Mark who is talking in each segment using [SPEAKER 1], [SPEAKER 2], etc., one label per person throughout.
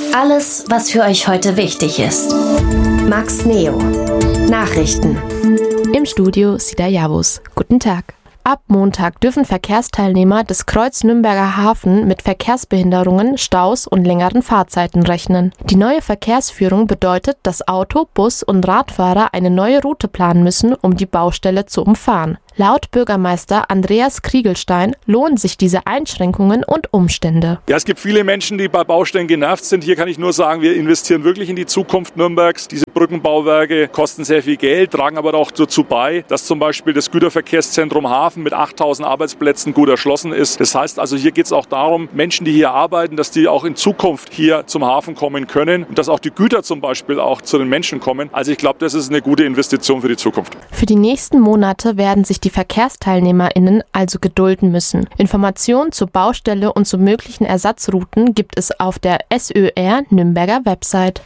[SPEAKER 1] Alles, was für euch heute wichtig ist. Max Neo. Nachrichten.
[SPEAKER 2] Im Studio Sida Javus. Guten Tag. Ab Montag dürfen Verkehrsteilnehmer des Kreuz Nürnberger Hafen mit Verkehrsbehinderungen, Staus und längeren Fahrzeiten rechnen. Die neue Verkehrsführung bedeutet, dass Auto-, Bus- und Radfahrer eine neue Route planen müssen, um die Baustelle zu umfahren. Laut Bürgermeister Andreas Kriegelstein lohnen sich diese Einschränkungen und Umstände.
[SPEAKER 3] Ja, es gibt viele Menschen, die bei Baustellen genervt sind. Hier kann ich nur sagen, wir investieren wirklich in die Zukunft Nürnbergs. Diese Brückenbauwerke kosten sehr viel Geld, tragen aber auch dazu bei, dass zum Beispiel das Güterverkehrszentrum Hafen mit 8.000 Arbeitsplätzen gut erschlossen ist. Das heißt also, hier geht es auch darum, Menschen, die hier arbeiten, dass die auch in Zukunft hier zum Hafen kommen können und dass auch die Güter zum Beispiel auch zu den Menschen kommen. Also ich glaube, das ist eine gute Investition für die Zukunft.
[SPEAKER 2] Für die nächsten Monate werden sich die VerkehrsteilnehmerInnen also gedulden müssen. Informationen zur Baustelle und zu möglichen Ersatzrouten gibt es auf der SÖR Nürnberger Website.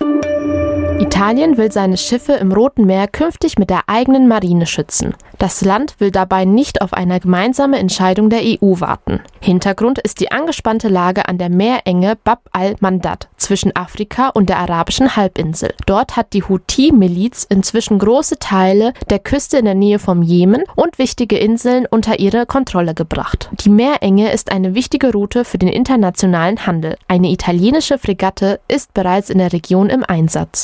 [SPEAKER 2] Italien will seine Schiffe im Roten Meer künftig mit der eigenen Marine schützen. Das Land will dabei nicht auf eine gemeinsame Entscheidung der EU warten. Hintergrund ist die angespannte Lage an der Meerenge Bab al-Mandab zwischen Afrika und der arabischen Halbinsel. Dort hat die Houthi-Miliz inzwischen große Teile der Küste in der Nähe vom Jemen und wichtige Inseln unter ihre Kontrolle gebracht. Die Meerenge ist eine wichtige Route für den internationalen Handel. Eine italienische Fregatte ist bereits in der Region im Einsatz.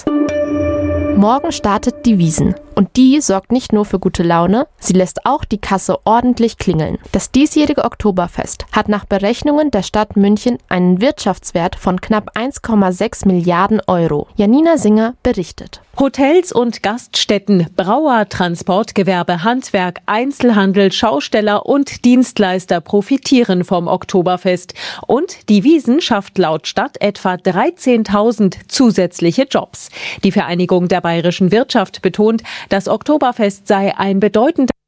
[SPEAKER 2] Morgen startet die Wiesn und die sorgt nicht nur für gute Laune, sie lässt auch die Kasse ordentlich klingeln. Das diesjährige Oktoberfest hat nach Berechnungen der Stadt München einen Wirtschaftswert von knapp 1,6 Milliarden Euro. Janina Singer berichtet.
[SPEAKER 4] Hotels und Gaststätten, Brauer, Transportgewerbe, Handwerk, Einzelhandel, Schausteller und Dienstleister profitieren vom Oktoberfest. Und die Wiesn schafft laut Stadt etwa 13.000 zusätzliche Jobs. Die Vereinigung der bayerischen Wirtschaft betont, das Oktoberfest sei ein bedeutender